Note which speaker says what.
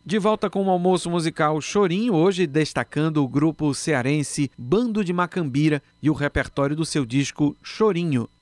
Speaker 1: De volta com o almoço musical Chorinho, hoje destacando o grupo cearense Bando de Macambira e o repertório do seu disco Chorinho.